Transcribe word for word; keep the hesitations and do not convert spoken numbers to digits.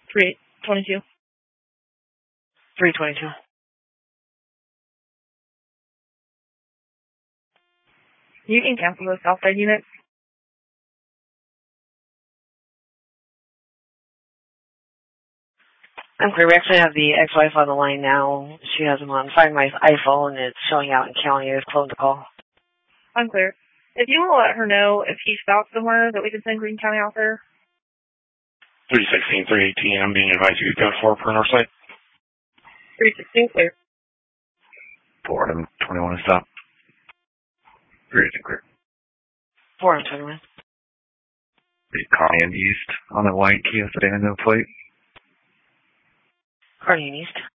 three twenty-two. three twenty-two. You can cancel those Southside units. I'm clear. We actually have the ex-wife on the line now. She has him on Find My iPhone, and it's showing out in county as clone to call. I'm clear. If you want to let her know if he stops somewhere that we can send Green County out there. three sixteen, three eighteen, I'm being advised you code four per Northside. three sixteen, clear. four twenty-one is stop. three eighteen, clear. four twenty-one. Connie and East on the white Kia sedan, no plate. Carney and East.